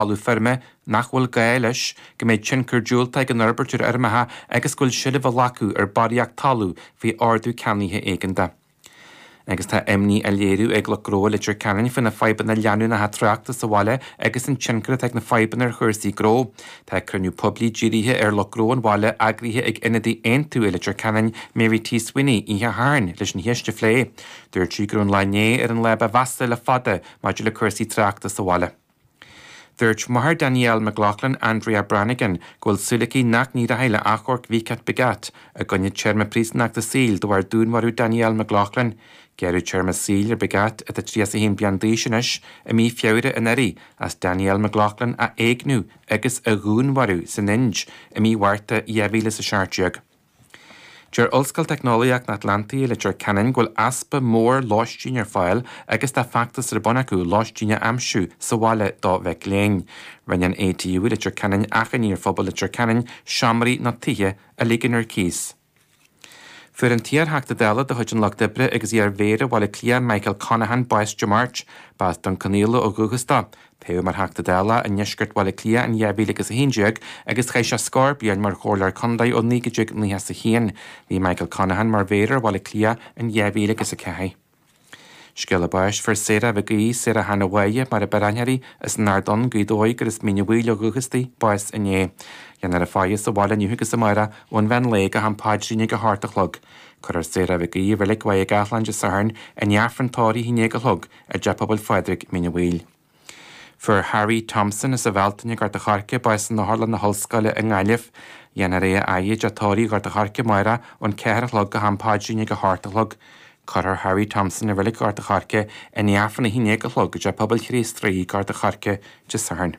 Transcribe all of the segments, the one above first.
Alú ferme nachhfuil gaiiles go méid sin curdúilta an orbertir armatha agus gúil siileh lacu bariaach talú hí ardú ceaníthe éigenda. Agus tá imní a léirú ag le gró litir ceann fan na feiban na leanú na hatreaachta sa bháile agus an tsincre ag na feiban ar chuirsaí gró. Tá cruniú poblí ddírithe ar le gró an bháile agríthe ag inadí aonú litir ceann Mary T. Swinney ihe háin leis an hiiste flé. Dúir trígrún lené ar an leba vasta le fada maidir le chuirsaí treachta sa bháile. Dúirt Mahar Danielle McLaughlin Andrea Brannigan ghfuil sulaí nach ní a heile achorc vícat begat a gonne chairma prísnach de síl dohar dúnmarú Danielle McLaughlin. Geirú chairma síl begat a trías a hín beandéisianis a mí fiúre in airí as Danielle McLaughlin a éagnú agus a gúnmarú san inj a mí warta iahíle sa searteag. Dúir Ulscoil Technoliaach na Atlantaí le dúir ceann ghfuil aspa mór láistín ar fáil agus tá factas ar bonacú láistíine amsú sa bháile dá bheith léin. Rinnean ATU le dúir ceann achaníar phobal le dúir ceann seamarí na tithe a ligan ar cís. Fuair an tíar heachta déile de chuid an lech dibre agus ar bhéire bháil clia Michael Conahan Báis de March bás don Caníla ó Gugasta. Peú mar heachta déile a neisgurt bháil clia an dhearbhíle agus a híseag agus chéis se scórbíon mar chóir condaid ó nígaide ní sa chéan. Bhí Michael Conahan mar bhéidir bháil clia an dhearbhíle agus a cethe. Sciil báis fir séra bhí sé a hena bhaide mar a beraneirí is nárdon gúdóid gur is míne bhíle Gugastaí Báis inné. Dhéanar a fáis sa bháile nniugus amara ón bhean le a an páidríine go háartalog. Chur séra bhí bhfuil bhaid gathlan de saharn a nearfantáí híné go thug a Jeppabal Frederick míne bhíl. Fur Harry Thompson is a bhheltaine gar de charce Báis na Harlan na Hallscoile in Gaillimh, dhéanar é a aige detóirí gar de charce mara ón cearachlog go an páidríine go háartalog. Chur Harry Thompson a bhfuil gar de charce a nearfan na híné go thug a Jeppabal chrééis trí gar de charce de saharn.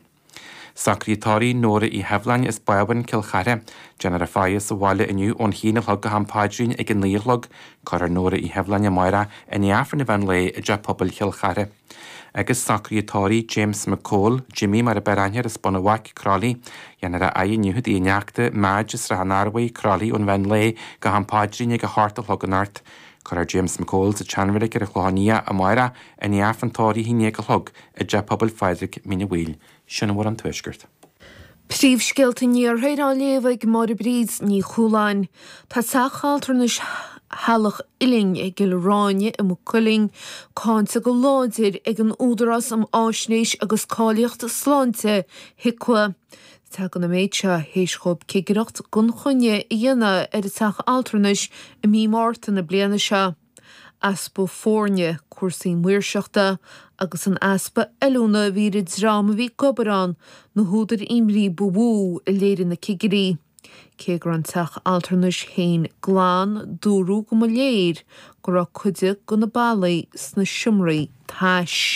Sacrítáí nóra í heflain is baban Kilchare, General Fáis a bháile inniu ón hína log go an páidrín ag an líorlog, chur nóra í heflain a maira a nearfan na bhain le a Jeppabal Kilchare. Agus sacrítáí James McCall, Jimmy mar a beranir is Bonawak Crawley, dhéanar a aonniuhad í neachta Magis ra Hanarway Crawley ón bhain le go an páidrín ag a háartal log an art. Chur James McCall sa Chanmeric ar a chláníia a maira a nearfantáí híné go thug a Jeppabal Frederick mína bhíl. Sinna bhór an tuisgurt. Príomhscilta níorthaid á léomhaigh mar a bríd ní chuláin. Tá sachailtarnas healach iling ag go ráine i mo culing, cáinte go láidir ag an údarás am áisnéis agus cáilíocht sláinte hicua. Tá go na méid se héis chob cigreacht gon chunne i dhéana ar a sachailtarnas i mí márta na bliana se. Aspa fórne cuasaí muirseachta agus an aspa eúna bhíad drama bhí gobarán na húdar imrí bubú i léidir na cigirí. Cé gur an sachailtarnas hain gláán dúrú go mo léir go ra cuide go na ballaí sna siomraí táis.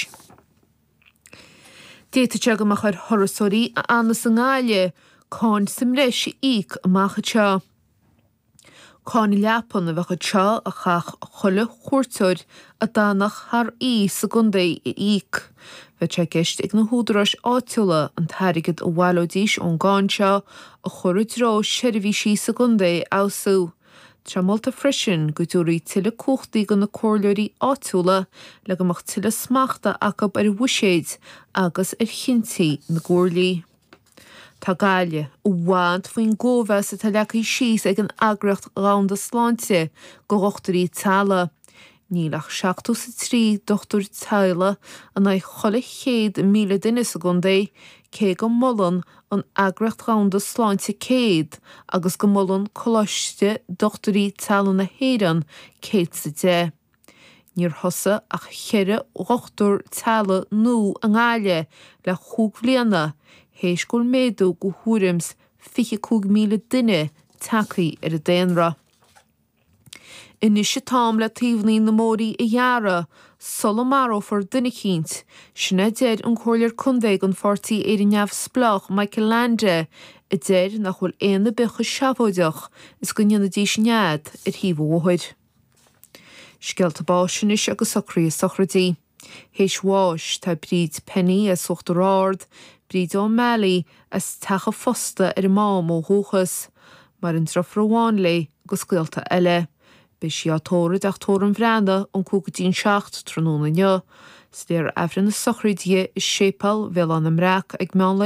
Déta te go mar chuir thorasóirí a annas an gáile cáin sim leis íc amach teo. Cáin leapan a bhecha teo a chach cholle chuirteir a dánach thar sa gundaí i íc. Bheit te gist ag na húdarás áitiúla an tarigid ó bhhailodís ón gáin seo a chuirrá seirbhí sí sa gundaí ású. Tramolta frisin go dúirí tuile cuachtaí go na cóirleirí áitiúla le go mach tuile smachta acab ar bhuiséid agus ar chintaí na gcóirlaí. Tá gáile ó bhaint faoin ggóbheas a tá lechaí síos ag an agracht rán de sláinte go rochtarí tala. Nílach 73 dochtúr teile an ag chola 100,000 duine sa gundaí, cé go mollan an agracht rán de sláinte céad agus go mollan choláiste dochtarí tala na héan céad sa dé. Níor thosa ach cheire rochtúr tala nó an gáile le chúg bbliana, héis gúil méadú go thuairim's 25,000 duine tacaí ar a déanra. Inis sé tám le taobhnaí na mórí i dheara, sola maró for duine cínt, sinna déir an chóirleir chundaig an fortaí ar an neamh splach Michael Lande, i déir nach bhfuil éana becha seabhóideach is go ndeanna díos nead ar híomh óhaid. Scialta báisinis agus socraí sochradí. Héis bháis tá bríd penny a suchtar ard, bríd ó mealaí as tacha fosta ar mám ó thuchas, mar an drofraháin le agus scialta eile. Bhí sí átóra ach tóra an bhreanda an cúgadtín seacht tróna neo, Sléir afran na sochraidí is sépal bhil an amreaach ag meán